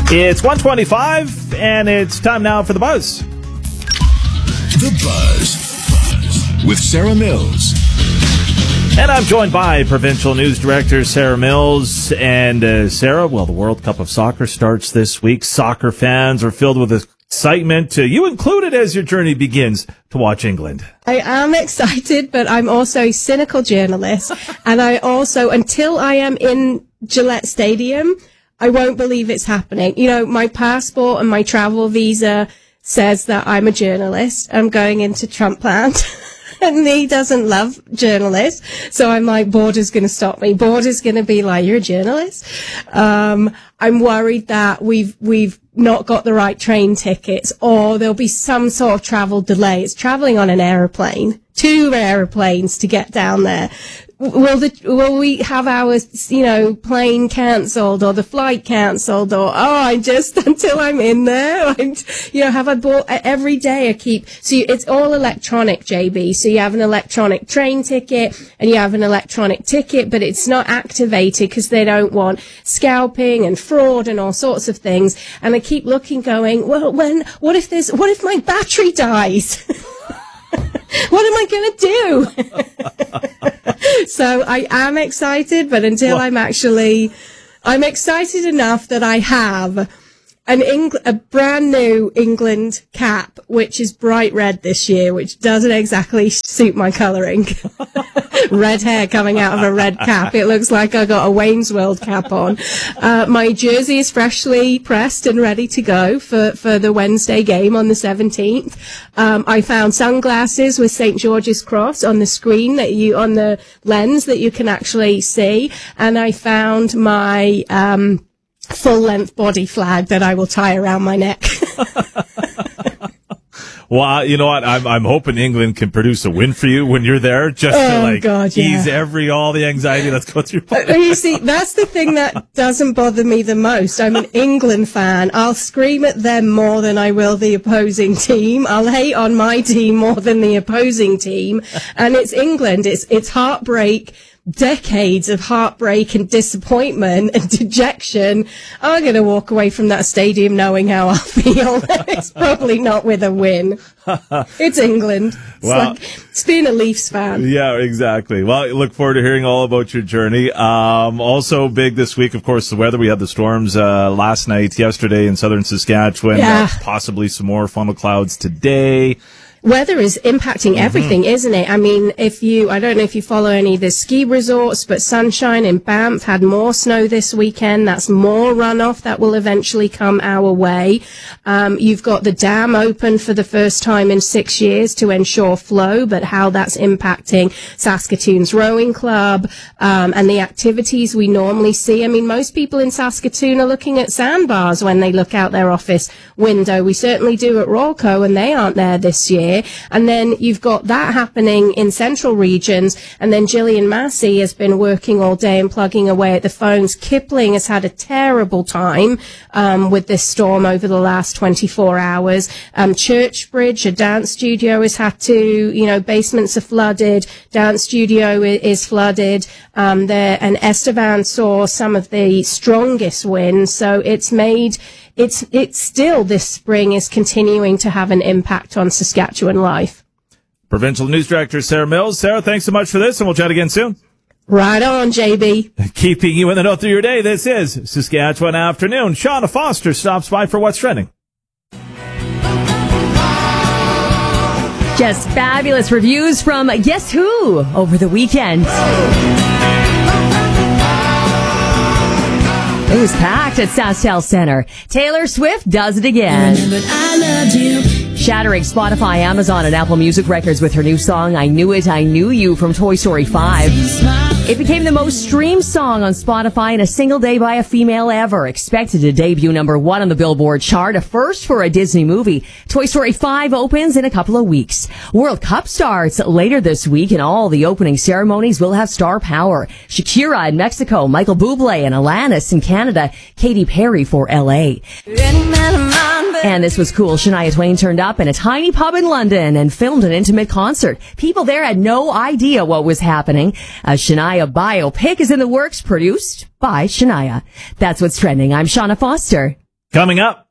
It's 1:25, and it's time now for The Buzz. The Buzz with Sarah Mills. And I'm joined by Provincial News Director Sarah Mills. And Sarah, well, the World Cup of Soccer starts this week. Soccer fans are filled with excitement, you included, as your journey begins to watch England. I am excited, but I'm also a cynical journalist. And I also, until I am in Gillette Stadium, I won't believe it's happening. You know, my passport and my travel visa says that I'm a journalist. I'm going into Trumpland. And he doesn't love journalists. So I'm like, Border's going to stop me. Border's going to be like, you're a journalist. I'm worried that we've not got the right train tickets, or there'll be some sort of travel delay. It's traveling on an aeroplane, 2 airplanes to get down there. Will we have our, plane cancelled or the flight cancelled, or, until I'm in there, have I bought every day it's all electronic, JB. So you have an electronic train ticket and you have an electronic ticket, but it's not activated because they don't want scalping and fraud and all sorts of things. And I keep looking going, well, what if my battery dies? What am I going to do? So I am excited, but until I'm excited enough that I have a brand new England cap, which is bright red this year, which doesn't exactly suit my colouring. Red hair coming out of a red cap. It looks like I got a Wayne's World cap on. My jersey is freshly pressed and ready to go for the Wednesday game on the 17th. I found sunglasses with St. George's Cross on the screen on the lens that you can actually see. And I found my, full-length body flag that I will tie around my neck. Well, you know what? I'm hoping England can produce a win for you when you're there, just to ease all the anxiety that's going through your body. You see, that's the thing that doesn't bother me the most. I'm an England fan. I'll scream at them more than I will the opposing team. I'll hate on my team more than the opposing team. And it's England. It's heartbreak. Decades of heartbreak and disappointment and dejection. I'm going to walk away from that stadium knowing how I feel. It's probably not with a win. It's England. It's being a Leafs fan. Yeah, exactly. Well, I look forward to hearing all about your journey. Also big this week, of course, the weather. We had the storms yesterday in southern Saskatchewan. Yeah. Possibly some more funnel clouds today. Weather is impacting everything, isn't it? I mean, I don't know if you follow any of the ski resorts, but Sunshine in Banff had more snow this weekend. That's more runoff that will eventually come our way. You've got the dam open for the first time in 6 years to ensure flow, but how that's impacting Saskatoon's rowing club, and the activities we normally see. I mean, most people in Saskatoon are looking at sandbars when they look out their office window. We certainly do at Rawco, and they aren't there this year. And then you've got that happening in central regions. And then Gillian Massey has been working all day and plugging away at the phones. Kipling has had a terrible time with this storm over the last 24 hours. Churchbridge, a dance studio, has had to, basements are flooded. Dance studio is flooded. And Estevan saw some of the strongest winds. So it's still, this spring is continuing to have an impact on Saskatchewan life. Provincial News Director Sarah Mills. Sarah, thanks so much for this, and we'll chat again soon. Right on, JB. Keeping you in the know through your day, this is Saskatchewan Afternoon. Shauna Foster stops by for What's Trending. Just fabulous reviews from Guess Who over the weekend. It was packed at SaskTel Center. Taylor Swift does it again. Shattering Spotify, Amazon, and Apple Music records with her new song, I Knew It, I Knew You from Toy Story 5. It became the most streamed song on Spotify in a single day by a female ever. Expected to debut #1 on the Billboard chart, a first for a Disney movie. Toy Story 5 opens in a couple of weeks. World Cup starts later this week, and all the opening ceremonies will have star power. Shakira in Mexico, Michael Bublé and Alanis in Canada, Katy Perry for LA. And this was cool. Shania Twain turned up in a tiny pub in London and filmed an intimate concert. People there had no idea what was happening. A Shania biopic is in the works, produced by Shania. That's what's trending. I'm Shauna Foster. Coming up.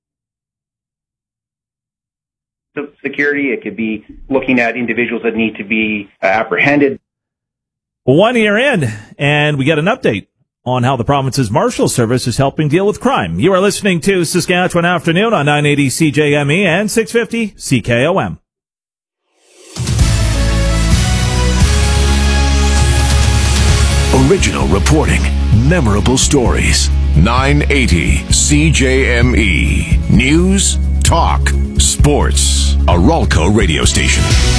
Security. It could be looking at individuals that need to be apprehended. 1 year in, and we get an update on how the province's Marshal Service is helping deal with crime. You are listening to Saskatchewan Afternoon on 980 CJME and 650 CKOM. Original reporting, memorable stories. 980 CJME. News, talk, sports. A Ralco radio station.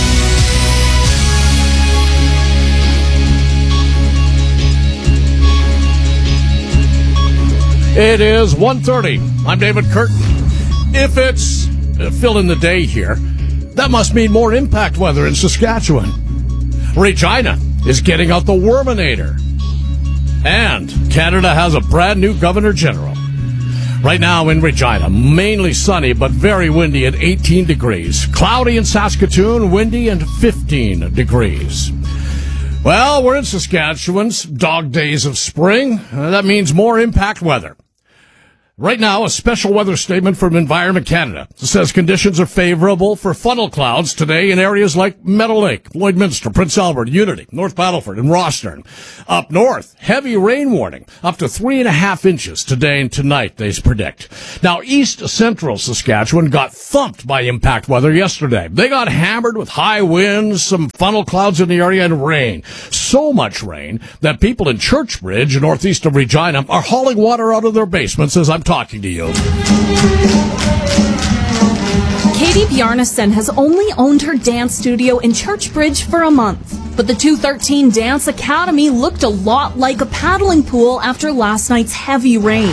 It is 1:30. I'm David Curtin. If it's fill in the day here, that must mean more impact weather in Saskatchewan. Regina is getting out the Worminator. And Canada has a brand new Governor General. Right now in Regina, mainly sunny but very windy at 18 degrees. Cloudy in Saskatoon, windy and 15 degrees. Well, we're in Saskatchewan's dog days of spring. That means more impact weather. Right now, a special weather statement from Environment Canada says conditions are favorable for funnel clouds today in areas like Meadow Lake, Lloydminster, Prince Albert, Unity, North Battleford, and Rosthern. Up north, heavy rain warning, up to 3.5 inches today and tonight, they predict. Now, east central Saskatchewan got thumped by impact weather yesterday. They got hammered with high winds, some funnel clouds in the area, and rain. So much rain that people in Churchbridge, northeast of Regina, are hauling water out of their basements as I'm talking to you. Katie Bjarnason has only owned her dance studio in Churchbridge for a month. But the 213 Dance Academy looked a lot like a paddling pool after last night's heavy rain.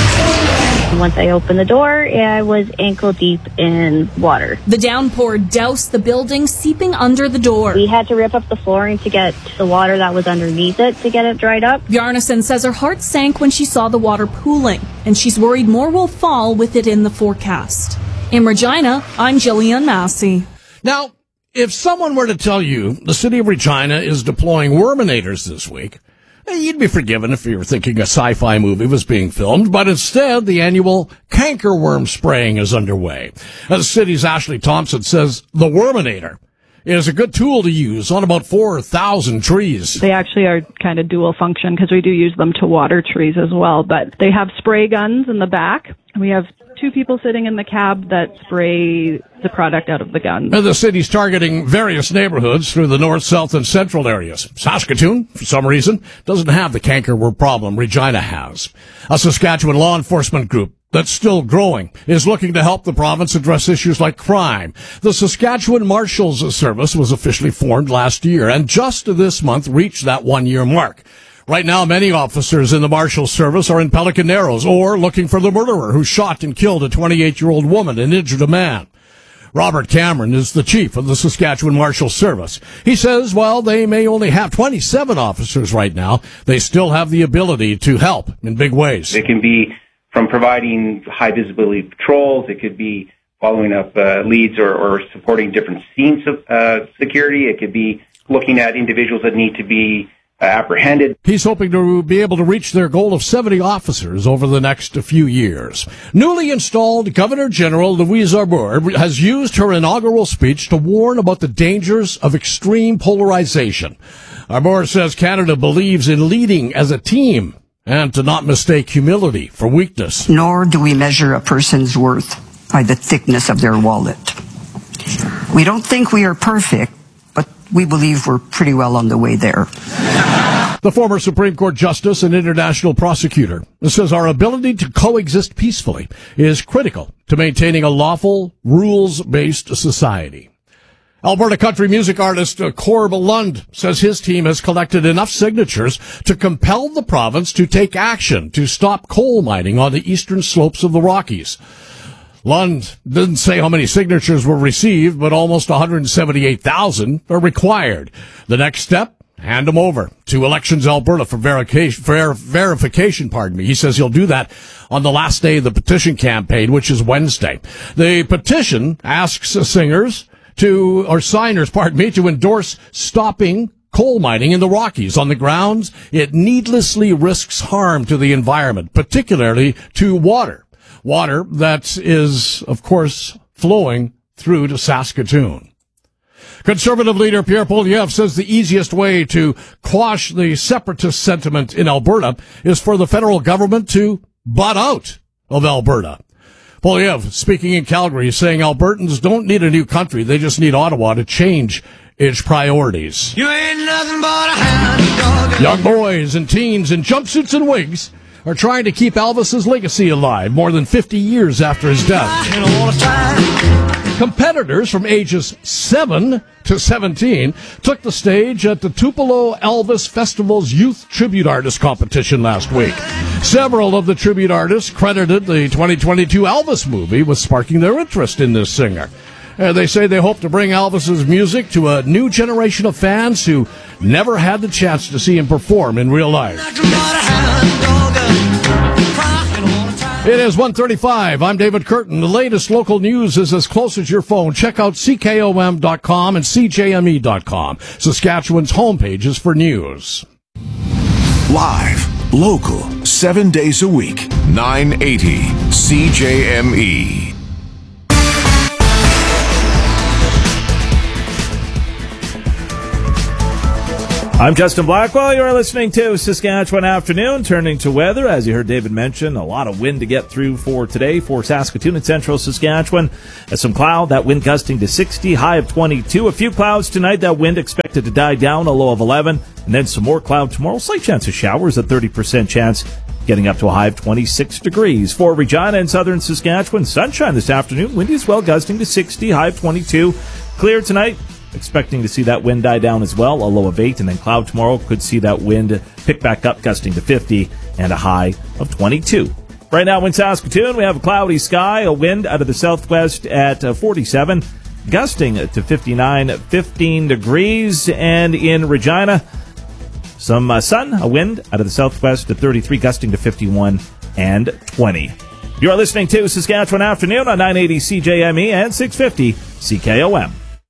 Once I opened the door, I was ankle deep in water. The downpour doused the building, seeping under the door. We had to rip up the flooring to get the water that was underneath it to get it dried up. Bjarnason says her heart sank when she saw the water pooling, and she's worried more will fall with it in the forecast. In Regina, I'm Jillian Massey. Now, if someone were to tell you the city of Regina is deploying Worminators this week, you'd be forgiven if you were thinking a sci-fi movie was being filmed, but instead the annual cankerworm spraying is underway. The city's Ashley Thompson says the Worminator is a good tool to use on about 4,000 trees. They actually are kind of dual function because we do use them to water trees as well, but they have spray guns in the back. We have 2 people sitting in the cab that spray the product out of the gun. The city's targeting various neighborhoods through the north, south, and central areas. Saskatoon, for some reason, doesn't have the cankerworm problem Regina has. A Saskatchewan law enforcement group that's still growing is looking to help the province address issues like crime. The Saskatchewan Marshals Service was officially formed last year and just this month reached that 1-year mark. Right now, many officers in the Marshal Service are in Pelican Narrows or looking for the murderer who shot and killed a 28-year-old woman and injured a man. Robert Cameron is the chief of the Saskatchewan Marshal Service. He says while they may only have 27 officers right now, they still have the ability to help in big ways. It can be from providing high visibility patrols. It could be following up leads or supporting different scenes of security. It could be looking at individuals that need to be apprehended. He's hoping to be able to reach their goal of 70 officers over the next few years. Newly installed Governor General Louise Arbour has used her inaugural speech to warn about the dangers of extreme polarization. Arbour says Canada believes in leading as a team and to not mistake humility for weakness. Nor do we measure a person's worth by the thickness of their wallet. We don't think we are perfect, but we believe we're pretty well on the way there. The former Supreme Court Justice and international prosecutor says our ability to coexist peacefully is critical to maintaining a lawful, rules-based society. Alberta country music artist Corb Lund says his team has collected enough signatures to compel the province to take action to stop coal mining on the eastern slopes of the Rockies. Lund didn't say how many signatures were received, but almost 178,000 are required. The next step? Hand them over to Elections Alberta for verification. He says he'll do that on the last day of the petition campaign, which is Wednesday. The petition asks signers to endorse stopping coal mining in the Rockies on the grounds it needlessly risks harm to the environment, particularly to water. Water that is, of course, flowing through to Saskatoon. Conservative leader Pierre Poilievre says the easiest way to quash the separatist sentiment in Alberta is for the federal government to butt out of Alberta. Poilievre, speaking in Calgary, is saying Albertans don't need a new country. They just need Ottawa to change its priorities. You ain't nothing but a hound dog. Young boys and teens in jumpsuits and wigs are trying to keep Elvis's legacy alive more than 50 years after his death. Competitors from ages 7 to 17 took the stage at the Tupelo Elvis Festival's Youth Tribute Artist Competition last week. Several of the tribute artists credited the 2022 Elvis movie with sparking their interest in this singer. They say they hope to bring Elvis's music to a new generation of fans who never had the chance to see him perform in real life. It is 1:35. I'm David Curtin. The latest local news is as close as your phone. Check out CKOM.com and CJME.com, Saskatchewan's homepages for news. Live, local, 7 days a week, 980 CJME. I'm Justin Blackwell. You're listening to Saskatchewan Afternoon. Turning to weather, as you heard David mention, a lot of wind to get through for today for Saskatoon and central Saskatchewan. Some cloud, that wind gusting to 60, high of 22. A few clouds tonight, that wind expected to die down, a low of 11. And then some more cloud tomorrow. Slight chance of showers, a 30% chance, getting up to a high of 26 degrees. For Regina and southern Saskatchewan, sunshine this afternoon. Windy as well, gusting to 60, high of 22. Clear tonight. Expecting to see that wind die down as well, a low of 8, and then cloud tomorrow. Could see that wind pick back up, gusting to 50, and a high of 22. Right now in Saskatoon, we have a cloudy sky, a wind out of the southwest at 47, gusting to 59, 15 degrees, and in Regina, some sun, a wind out of the southwest at 33, gusting to 51 and 20. You are listening to Saskatchewan Afternoon on 980 CJME and 650 CKOM.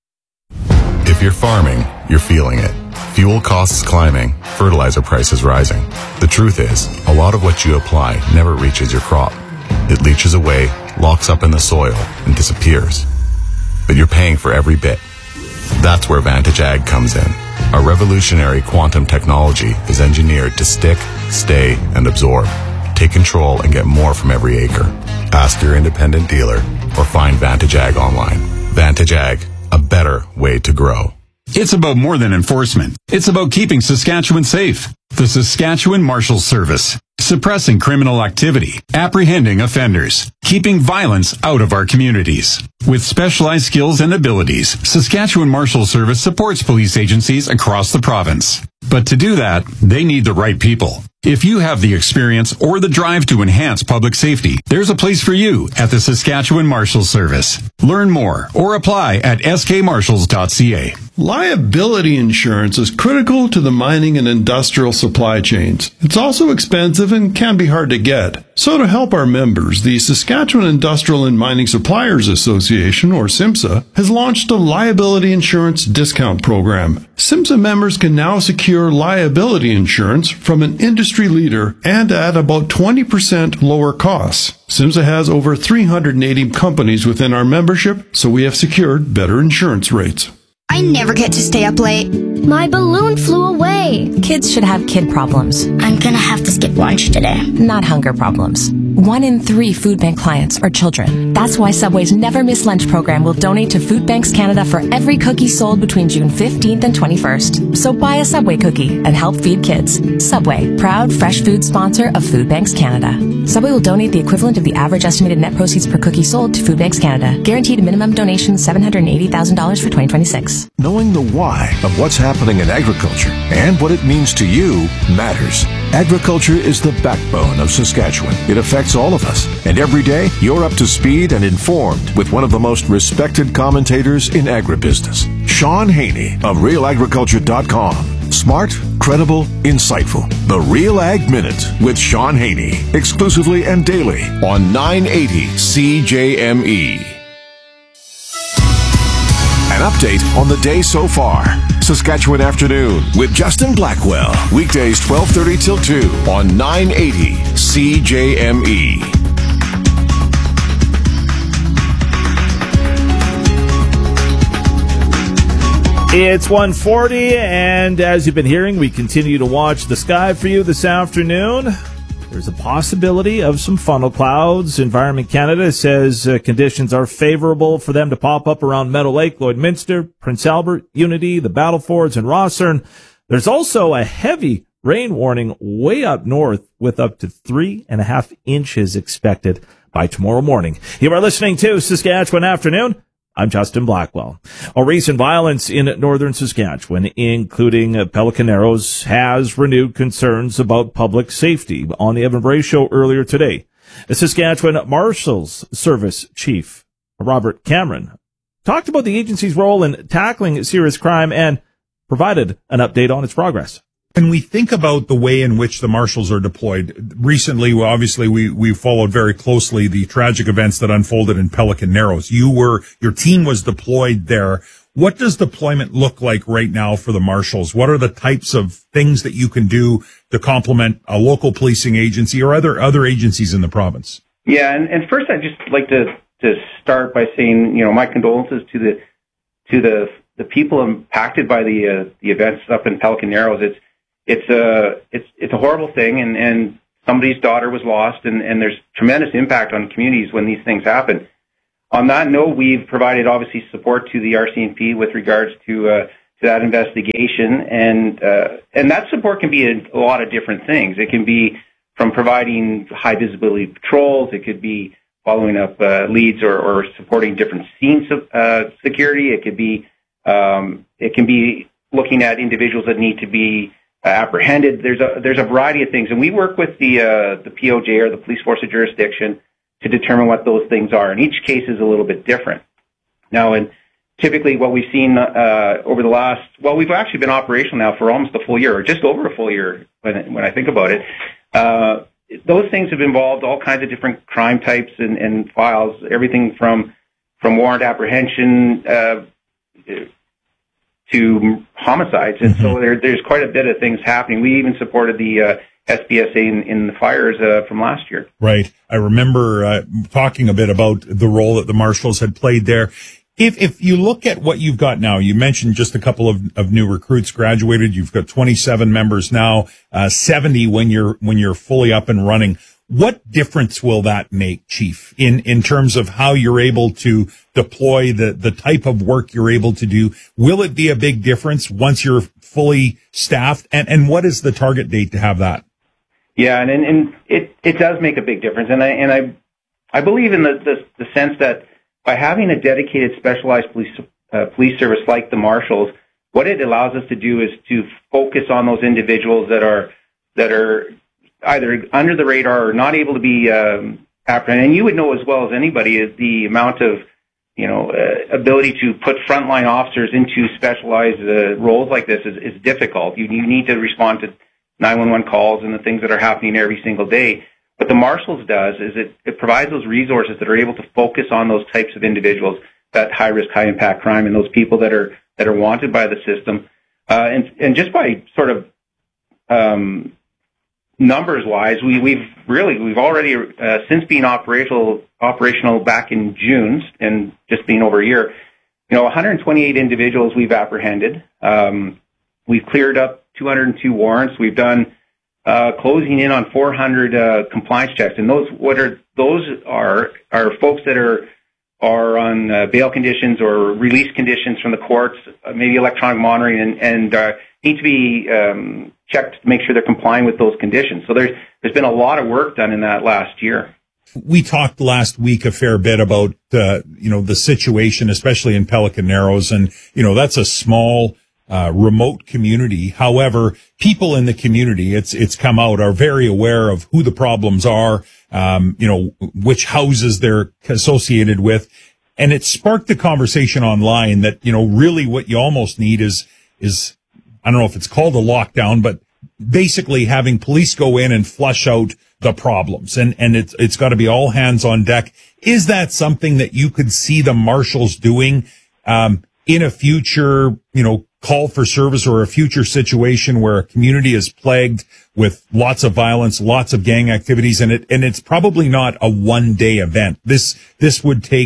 If you're farming, you're feeling it. Fuel costs climbing, fertilizer prices rising. The truth is, a lot of what you apply never reaches your crop. It leaches away, locks up in the soil, and disappears. But you're paying for every bit. That's where Vantage Ag comes in. Our revolutionary quantum technology is engineered to stick, stay, and absorb. Take control and get more from every acre. Ask your independent dealer or find Vantage Ag online. Vantage Ag, a better way to grow. It's about more than enforcement. It's about keeping Saskatchewan safe. The Saskatchewan Marshals Service. Suppressing criminal activity, apprehending offenders, keeping violence out of our communities. With specialized skills and abilities, Saskatchewan Marshals Service supports police agencies across the province. But to do that, they need the right people. If you have the experience or the drive to enhance public safety, there's a place for you at the Saskatchewan Marshals Service. Learn more or apply at skmarshals.ca. Liability insurance is critical to the mining and industrial supply chains. It's also expensive and can be hard to get. So to help our members, the Saskatchewan Industrial and Mining Suppliers Association, or SIMSA, has launched a liability insurance discount program. SIMSA members can now secure liability insurance from an industry leader and at about 20% lower costs. SIMSA has over 380 companies within our membership, so we have secured better insurance rates. I never get to stay up late. My balloon flew away. Kids should have kid problems. I'm gonna have to skip lunch today. Not hunger problems. 1 in 3 food bank clients are children. That's why Subway's Never Miss Lunch program will donate to Food Banks Canada for every cookie sold between June 15th and 21st. So buy a Subway cookie and help feed kids. Subway, proud fresh food sponsor of Food Banks Canada. Subway will donate the equivalent of the average estimated net proceeds per cookie sold to Food Banks Canada. Guaranteed minimum donation $780,000 for 2026. Knowing the why of what's happening in agriculture and what it means to you matters. Agriculture is the backbone of Saskatchewan. It affects all of us. And every day, you're up to speed and informed with one of the most respected commentators in agribusiness, Sean Haney of RealAgriculture.com. Smart, credible, insightful. The Real Ag Minute with Sean Haney. Exclusively and daily on 980 CJME. An update on the day so far. Saskatchewan Afternoon with Justin Blackwell. Weekdays 12:30 till 2 on 980 CJME. It's 1:40, and as you've been hearing, we continue to watch the sky for you this afternoon. There's a possibility of some funnel clouds. Environment Canada says conditions are favorable for them to pop up around Meadow Lake, Lloydminster, Prince Albert, Unity, the Battlefords, and Rosthern. There's also a heavy rain warning way up north with up to 3.5 inches expected by tomorrow morning. You are listening to Saskatchewan Afternoon. I'm Justin Blackwell. Recent violence in northern Saskatchewan, including Pelican Narrows, has renewed concerns about public safety. On the Evan Bray Show earlier today, the Saskatchewan Marshals Service Chief Robert Cameron talked about the agency's role in tackling serious crime and provided an update on its progress. When we think about the way in which the marshals are deployed, recently, obviously, we followed very closely the tragic events that unfolded in Pelican Narrows. Your team was deployed there. What does deployment look like right now for the marshals? What are the types of things that you can do to complement a local policing agency or other agencies in the province? Yeah, and first I'd just like to start by saying, my condolences to the people impacted by the events up in Pelican Narrows. It's a horrible thing, and somebody's daughter was lost, and there's tremendous impact on communities when these things happen. On that note, we've provided obviously support to the RCMP with regards to that investigation, and that support can be a lot of different things. It can be from providing high visibility patrols. It could be following up leads or supporting different scenes of security. It can be looking at individuals that need to be apprehended. There's a variety of things, and we work with the POJ or the Police Force of Jurisdiction to determine what those things are. And each case is a little bit different. Now, and typically what we've seen over the last, we've actually been operational now for almost a full year, or just over a full year when I think about it. Those things have involved all kinds of different crime types and files, everything from warrant apprehension to homicides. And so there's quite a bit of things happening. We even supported the SPSA in the fires from last year. Right. I remember talking a bit about the role that the marshals had played there. If you look at what you've got now, you mentioned just a couple of new recruits graduated. You've got 27 members now, 70 when you're fully up and running. What difference will that make, Chief, in terms of how you're able to deploy the type of work you're able to do? Will it be a big difference once you're fully staffed? And what is the target date to have that? Yeah, and it does make a big difference. And I believe in the sense that by having a dedicated specialized police service like the marshals, what it allows us to do is to focus on those individuals that are either under the radar or not able to be apprehended. And you would know as well as anybody is the amount of ability to put frontline officers into specialized roles like this is difficult. You need to respond to 911 calls and the things that are happening every single day. What the marshals does is it provides those resources that are able to focus on those types of individuals, that high risk, high impact crime, and those people that are wanted by the system. And just by sort of numbers wise, we've already since being operational back in June and just being over a year, 128 individuals we've apprehended. We've cleared up 202 warrants. We've done closing in on 400 compliance checks, and those are folks that are on bail conditions or release conditions from the courts, maybe electronic monitoring, and need to be checked to make sure they're complying with those conditions. So there's been a lot of work done in that last year. We talked last week a fair bit about the situation, especially in Pelican Narrows, and that's a small remote community. However, people in the community, it's come out, are very aware of who the problems are, which houses they're associated with. And it sparked the conversation online that, really what you almost need is, I don't know if it's called a lockdown, but basically having police go in and flush out the problems. And it's got to be all hands on deck. Is that something that you could see the marshals doing, in a future, call for service or a future situation where a community is plagued with lots of violence, lots of gang activities, and it's probably not a one-day event. This would take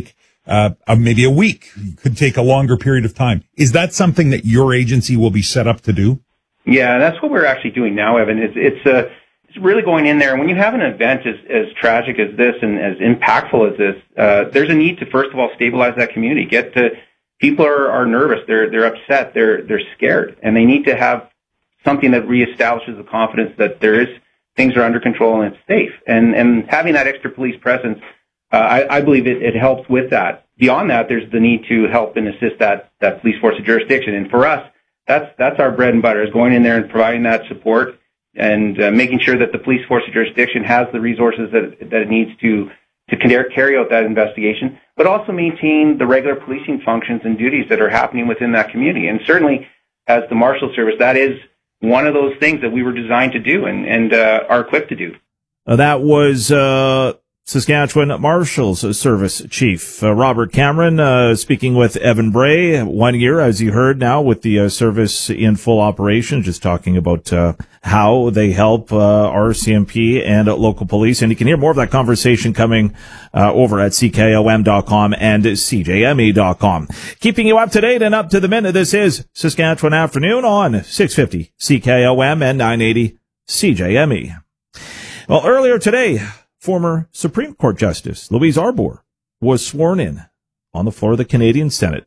maybe a week. It could take a longer period of time. Is that something that your agency will be set up to do? Yeah, that's what we're actually doing now, Evan. It's really going in there. When you have an event as tragic as this and as impactful as this, there's a need to, first of all, stabilize that community. People are nervous. They're upset. They're scared, and they need to have something that reestablishes the confidence that things are under control and it's safe. And having that extra police presence, I believe it helps with that. Beyond that, there's the need to help and assist that police force of jurisdiction. And for us, that's our bread and butter, is going in there and providing that support and making sure that the police force of jurisdiction has the resources that it needs to carry out that investigation, but also maintain the regular policing functions and duties that are happening within that community. And certainly, as the Marshal Service, that is one of those things that we were designed to do and are equipped to do. That was Saskatchewan Marshals Service Chief Robert Cameron speaking with Evan Bray. 1 year, as you heard now, with the service in full operation, just talking about how they help RCMP and local police. And you can hear more of that conversation coming over at CKOM.com and CJME.com. Keeping you up to date and up to the minute, this is Saskatchewan Afternoon on 650 CKOM and 980 CJME. Well, earlier today, former Supreme Court Justice Louise Arbour was sworn in on the floor of the Canadian Senate.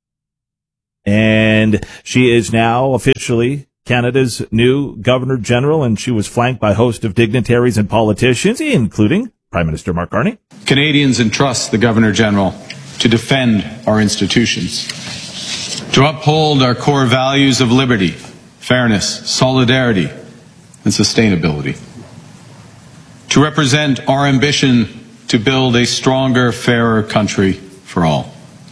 And she is now officially Canada's new Governor General, and she was flanked by a host of dignitaries and politicians, including Prime Minister Mark Carney. Canadians entrust the Governor General to defend our institutions, to uphold our core values of liberty, fairness, solidarity, and sustainability, to represent our ambition to build a stronger, fairer country for all.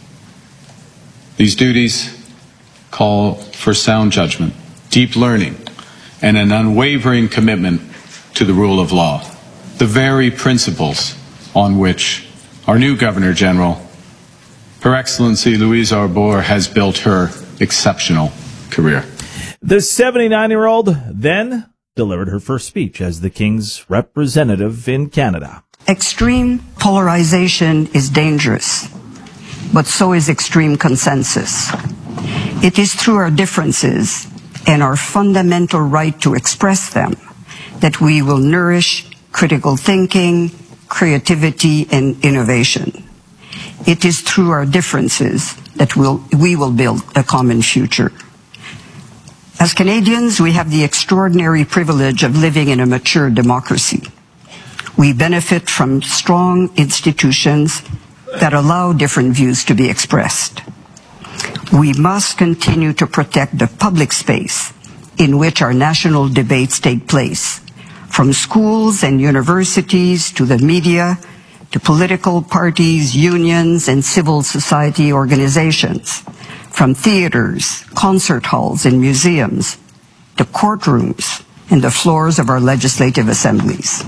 These duties call for sound judgment, deep learning, and an unwavering commitment to the rule of law, the very principles on which our new Governor General, Her Excellency Louise Arbour, has built her exceptional career. The 79-year-old then delivered her first speech as the King's representative in Canada. Extreme polarization is dangerous, but so is extreme consensus. It is through our differences and our fundamental right to express them that we will nourish critical thinking, creativity, and innovation. It is through our differences that we will build a common future. As Canadians, we have the extraordinary privilege of living in a mature democracy. We benefit from strong institutions that allow different views to be expressed. We must continue to protect the public space in which our national debates take place, from schools and universities to the media, to political parties, unions, and civil society organizations, from theaters, concert halls, and museums, to courtrooms and the floors of our legislative assemblies.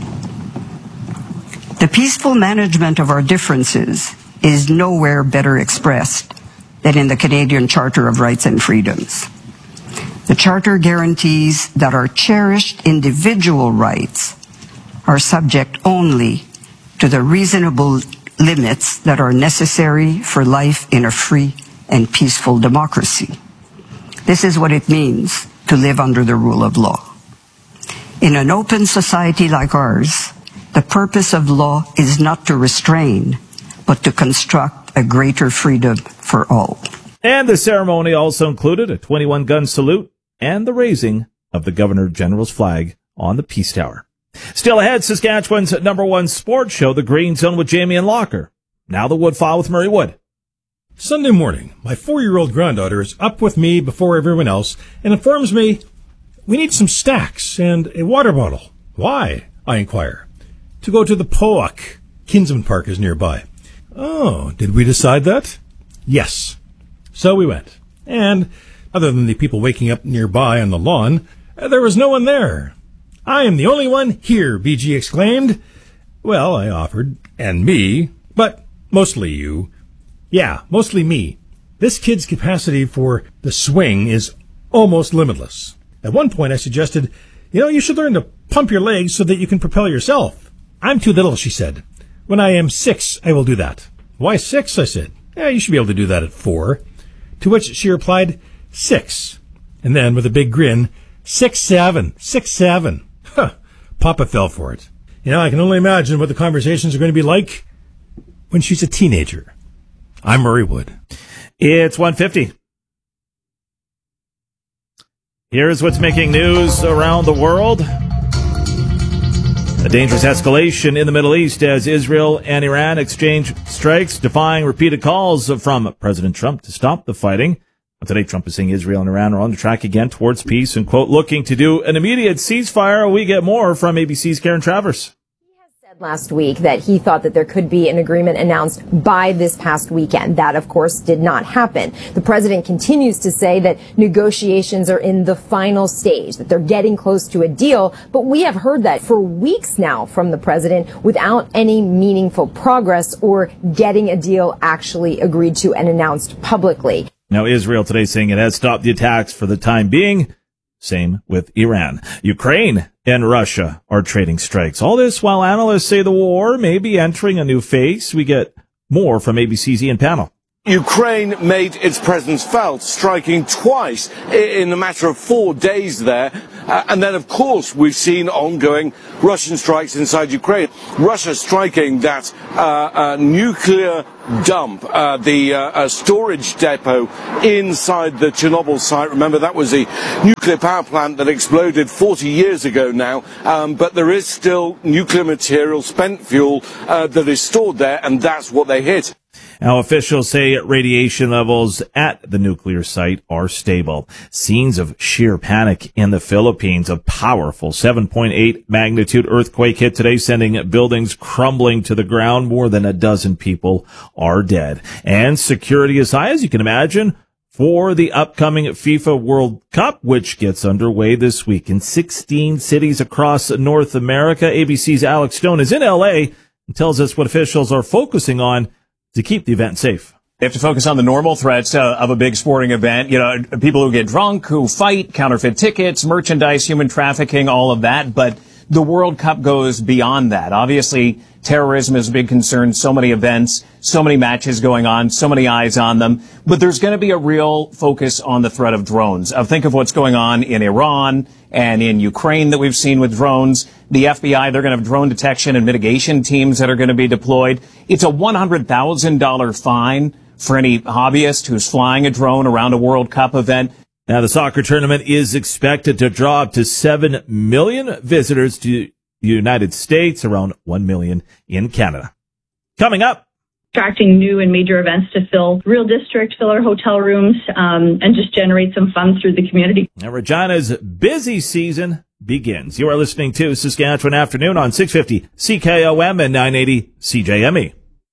The peaceful management of our differences is nowhere better expressed than in the Canadian Charter of Rights and Freedoms. The Charter guarantees that our cherished individual rights are subject only to the reasonable limits that are necessary for life in a free and peaceful democracy. This is what it means to live under the rule of law. In an open society like ours, the purpose of law is not to restrain, but to construct a greater freedom for all. And the ceremony also included a 21-gun salute and the raising of the Governor General's flag on the Peace Tower. Still ahead, Saskatchewan's #1 sports show, The Green Zone with Jamie and Locker. Now the Woodfile with Murray Wood. Sunday morning, my 4-year-old granddaughter is up with me before everyone else and informs me we need some snacks and a water bottle. Why? I inquire. To go to the Poak. Kinsman Park is nearby. Oh, did we decide that? Yes. So we went. And other than the people waking up nearby on the lawn, there was no one there. I am the only one here, BG exclaimed. Well, I offered, and me, but mostly you. Yeah, mostly me. This kid's capacity for the swing is almost limitless. At one point I suggested, you should learn to pump your legs so that you can propel yourself. I'm too little, she said. When I am 6, I will do that. Why 6? I said. Yeah, you should be able to do that at 4. To which she replied, 6. And then with a big grin, 6'7", 6'7". Huh. Papa fell for it. I can only imagine what the conversations are going to be like when she's a teenager. I'm Murray Wood. It's 1:50. Here's what's making news around the world. A dangerous escalation in the Middle East as Israel and Iran exchange strikes, defying repeated calls from President Trump to stop the fighting. Today, Trump is saying Israel and Iran are on the track again towards peace and, quote, looking to do an immediate ceasefire. We get more from ABC's Karen Travers. Last week that he thought that there could be an agreement announced by this past weekend. That, of course, did not happen. The president continues to say that negotiations are in the final stage, that they're getting close to a deal. But we have heard that for weeks now from the president without any meaningful progress or getting a deal actually agreed to and announced publicly. Now, Israel today saying it has stopped the attacks for the time being. Same with Iran. Ukraine and Russia are trading strikes. All this while analysts say the war may be entering a new phase. We get more from ABC's Ian Pannell. Ukraine made its presence felt, striking twice in a matter of 4 days there. And then, of course, we've seen ongoing Russian strikes inside Ukraine. Russia striking that nuclear dump, the storage depot inside the Chernobyl site. Remember, that was a nuclear power plant that exploded 40 years ago now. But there is still nuclear material, spent fuel, that is stored there, and that's what they hit. Now, officials say radiation levels at the nuclear site are stable. Scenes of sheer panic in the Philippines. A powerful 7.8 magnitude earthquake hit today, sending buildings crumbling to the ground. More than a dozen people are dead. And security is high, as you can imagine, for the upcoming FIFA World Cup, which gets underway this week in 16 cities across North America. ABC's Alex Stone is in L.A. and tells us what officials are focusing on to keep the event safe. They have to focus on the normal threats of a big sporting event. People who get drunk, who fight, counterfeit tickets, merchandise, human trafficking, all of that. But the World Cup goes beyond that. Obviously, terrorism is a big concern. So many events, so many matches going on, so many eyes on them. But there's going to be a real focus on the threat of drones. Think of what's going on in Iran and in Ukraine that we've seen with drones. The FBI, they're going to have drone detection and mitigation teams that are going to be deployed. It's a $100,000 fine for any hobbyist who's flying a drone around a World Cup event. Now, the soccer tournament is expected to draw up to 7 million visitors to the United States, around 1 million in Canada. Coming up. Attracting new and major events to fill Real District, fill our hotel rooms, and just generate some funds through the community. Now, Regina's busy season begins. You are listening to Saskatchewan Afternoon on 650 CKOM and 980 CJME.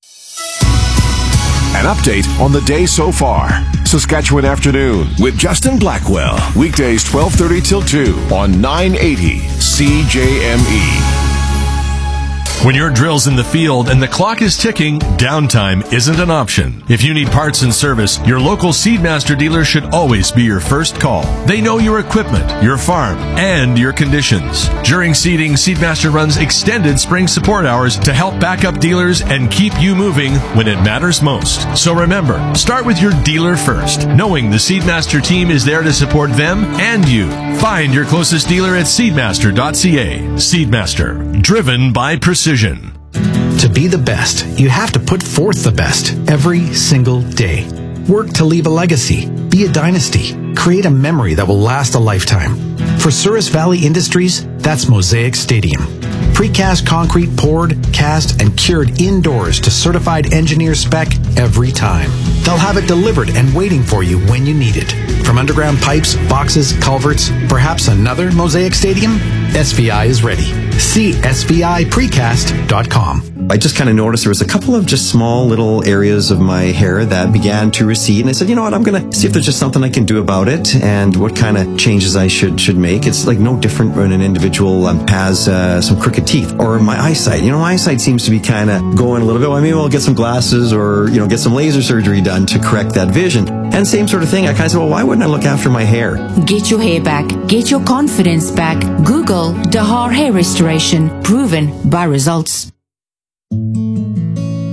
An update on the day so far. Saskatchewan Afternoon with Justin Blackwell. Weekdays 12:30 till 2 on 980 CJME. When your drill's in the field and the clock is ticking, downtime isn't an option. If you need parts and service, your local Seedmaster dealer should always be your first call. They know your equipment, your farm, and your conditions. During seeding, Seedmaster runs extended spring support hours to help back up dealers and keep you moving when it matters most. So remember, start with your dealer first, knowing the Seedmaster team is there to support them and you. Find your closest dealer at seedmaster.ca. Seedmaster, driven by precision. To be the best, you have to put forth the best every single day. Work to leave a legacy, be a dynasty, create a memory that will last a lifetime. For Souris Valley Industries, that's Mosaic Stadium. Precast concrete poured, cast, and cured indoors to certified engineer spec every time. They'll have it delivered and waiting for you when you need it. From underground pipes, boxes, culverts, perhaps another Mosaic Stadium? SVI is ready. See sviprecast.com. I just kind of noticed there was a couple of just small little areas of my hair that began to recede, and I said, you know what, I'm going to see if there's just something I can do about it and what kind of changes I should make. It's like no different when an individual has some crooked teeth or my eyesight. My eyesight seems to be kind of going a little bit. Well, maybe I'll get some glasses or, get some laser surgery done to correct that vision. And same sort of thing. I kind of said, well, why wouldn't I look after my hair? Get your hair back. Get your confidence back. Google Dahar Hair Restoration. Proven by results.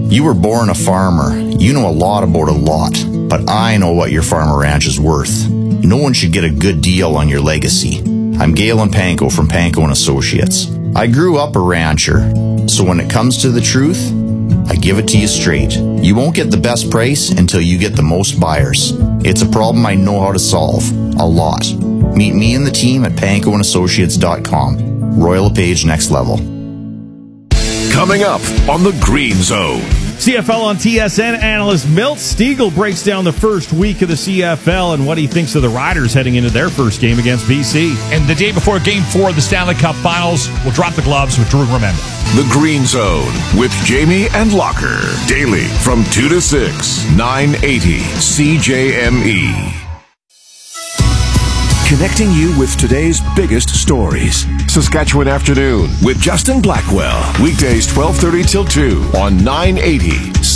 You were born a farmer. You know a lot about a lot. But I know what your farm or ranch is worth. No one should get a good deal on your legacy. I'm Galen Panko from Panko & Associates. I grew up a rancher, so when it comes to the truth, I give it to you straight. You won't get the best price until you get the most buyers. It's a problem I know how to solve. A lot. Meet me and the team at pankoandassociates.com. Royal LePage Next Level. Coming up on the Green Zone. CFL on TSN analyst Milt Stiegel breaks down the first week of the CFL and what he thinks of the Riders heading into their first game against BC. And the day before Game 4 of the Stanley Cup Finals, we'll drop the gloves with Drew Remenda. The Green Zone with Jamie and Locker. Daily from 2 to 6, 980 CJME. Connecting you with today's biggest stories. Saskatchewan Afternoon with Justin Blackwell. Weekdays 12:30 till 2 on 980